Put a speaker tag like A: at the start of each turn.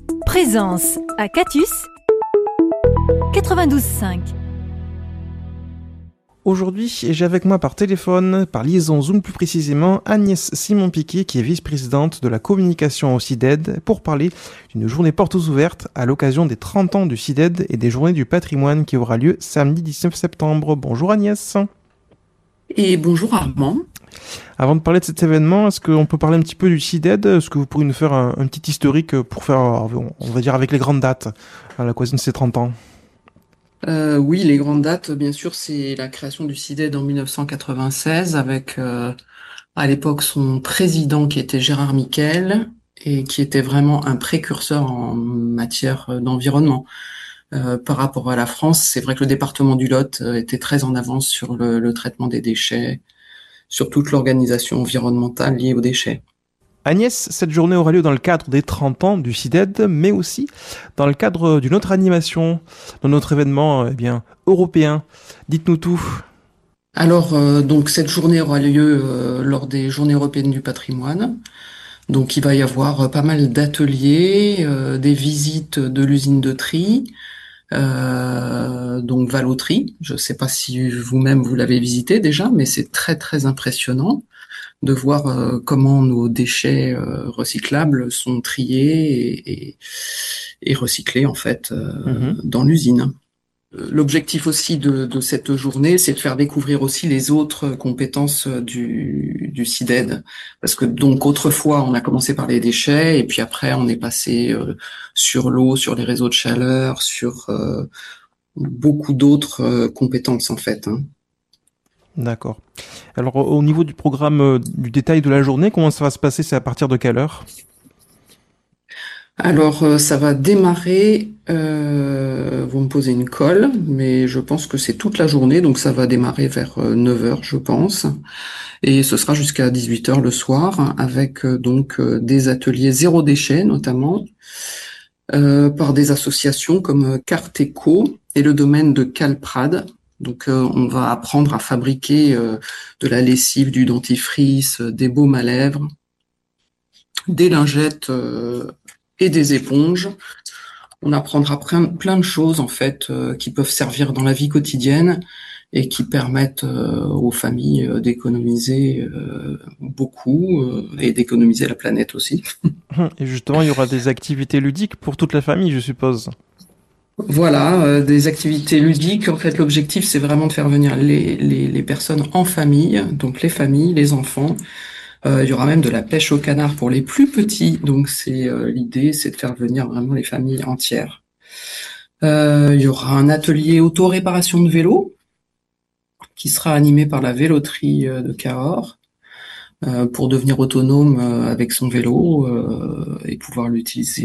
A: Présence à Catus 92.5.
B: Aujourd'hui, j'ai avec moi par téléphone, par liaison Zoom plus précisément, Agnès Simon-Piquet, qui est vice-présidente de la communication au CIDED, pour parler d'une journée portes ouvertes à l'occasion des 30 ans du CIDED et des journées du patrimoine qui aura lieu samedi 19 septembre. Bonjour Agnès.
C: Et bonjour Armand.
B: Avant de parler de cet événement, est-ce qu'on peut parler un petit peu du CIDED ? Est-ce que vous pourriez nous faire un petit historique pour faire, on va dire, avec les grandes dates à l'occasion de ces 30 ans ?
C: Oui, les grandes dates, bien sûr, c'est la création du CIDED en 1996 avec à l'époque son président qui était Gérard Miquel et qui était vraiment un précurseur en matière d'environnement. Par rapport à la France, c'est vrai que le département du Lot était très en avance sur le traitement des déchets, sur toute l'organisation environnementale liée aux déchets.
B: Agnès, cette journée aura lieu dans le cadre des 30 ans du CIDED, mais aussi dans le cadre d'une autre animation, de notre événement européen. Dites-nous tout.
C: Alors, donc cette journée aura lieu lors des Journées européennes du patrimoine. Donc, il va y avoir pas mal d'ateliers, des visites de l'usine de tri, donc Valoterie. Je ne sais pas si vous-même vous l'avez visité déjà, mais c'est très très impressionnant de voir comment nos déchets recyclables sont triés et recyclés en fait dans l'usine. L'objectif aussi de cette journée, c'est de faire découvrir aussi les autres compétences du CIDED. Parce que donc autrefois, on a commencé par les déchets et puis après, on est passé sur l'eau, sur les réseaux de chaleur, sur beaucoup d'autres compétences en fait.
B: D'accord. Alors au niveau du programme, du détail de la journée, comment ça va se passer ? C'est à partir de quelle heure ?
C: Alors, ça va démarrer, vous me posez une colle, mais je pense que c'est toute la journée, donc ça va démarrer vers 9h, je pense, et ce sera jusqu'à 18h le soir, avec donc des ateliers zéro déchet, notamment, par des associations comme Carteco et le domaine de Calprade. Donc, on va apprendre à fabriquer de la lessive, du dentifrice, des baumes à lèvres, des lingettes et des éponges. On apprendra plein de choses en fait qui peuvent servir dans la vie quotidienne et qui permettent aux familles d'économiser beaucoup et d'économiser la planète aussi.
B: Et justement, il y aura des activités ludiques pour toute la famille, je suppose.
C: Voilà, des activités ludiques. En fait, l'objectif, c'est vraiment de faire venir les personnes en famille, donc les familles, les enfants. Il y aura même de la pêche au canard pour les plus petits. Donc, l'idée, c'est de faire venir vraiment les familles entières. Il y aura un atelier auto-réparation de vélo qui sera animé par la véloterie de Cahors pour devenir autonome avec son vélo et pouvoir l'utiliser